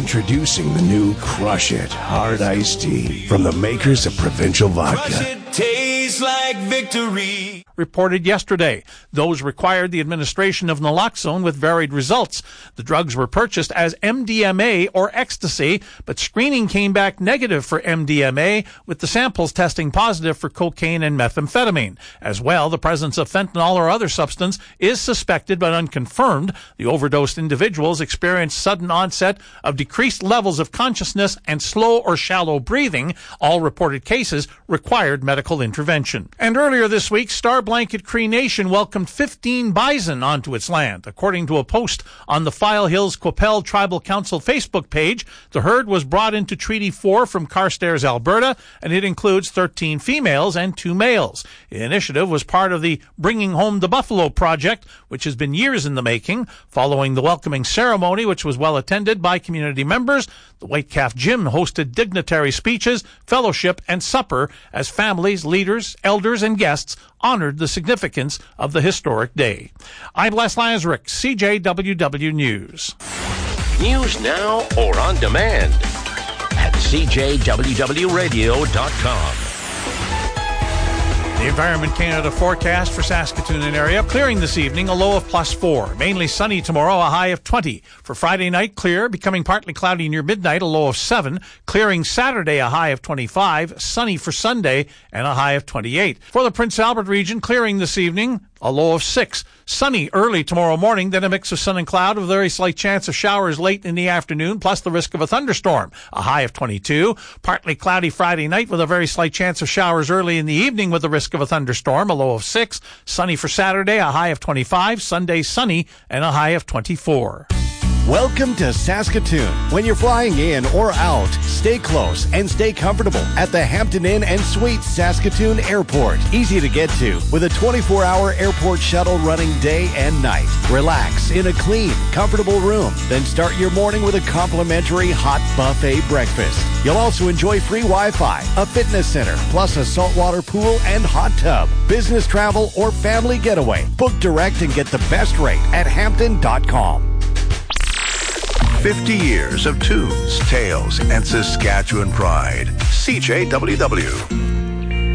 Introducing the new Crush It Hard Iced Tea from the makers of Provincial Vodka. Crush it, tastes like victory. Reported yesterday. Those required the administration of naloxone with varied results. The drugs were purchased as MDMA or ecstasy, but screening came back negative for MDMA, with the samples testing positive for cocaine and methamphetamine. As well, the presence of fentanyl or other substance is suspected but unconfirmed. The overdosed individuals experienced sudden onset of decreased levels of consciousness and slow or shallow breathing. All reported cases required medical intervention. And earlier this week, Star Blanket Cree Nation welcomed 15 bison onto its land. According to a post on the File Hills Qu'Appelle Tribal Council Facebook page, the herd was brought into Treaty 4 from Carstairs, Alberta, and it includes 13 females and 2 males. The initiative was part of the Bringing Home the Buffalo project, which has been years in the making. Following the welcoming ceremony, which was well attended by community members, the White Calf Gym hosted dignitary speeches, fellowship, and supper as families, leaders, elders, and guests honored the significance of the historic day. I'm Les Lazaruk, CJWW News. News now or on demand at CJWWRadio.com. The Environment Canada forecast for Saskatoon and area, clearing this evening, a low of +4. Mainly sunny tomorrow, a high of 20. For Friday night, clear, becoming partly cloudy near midnight, a low of 7. Clearing Saturday, a high of 25. Sunny for Sunday, and a high of 28. For the Prince Albert region, clearing this evening, a low of 6. Sunny early tomorrow morning, then a mix of sun and cloud with a very slight chance of showers late in the afternoon, plus the risk of a thunderstorm, a high of 22. Partly cloudy Friday night with a very slight chance of showers early in the evening with the risk of a thunderstorm, a low of 6. Sunny for Saturday, a high of 25. Sunday sunny, and a high of 24. Welcome to Saskatoon. When you're flying in or out, stay close and stay comfortable at the Hampton Inn and Suites Saskatoon Airport. Easy to get to with a 24-hour airport shuttle running day and night. Relax in a clean, comfortable room. Then start your morning with a complimentary hot buffet breakfast. You'll also enjoy free Wi-Fi, a fitness center, plus a saltwater pool and hot tub. Business travel or family getaway. Book direct and get the best rate at Hampton.com. 50 years of tunes, tales, and Saskatchewan pride. CJWW.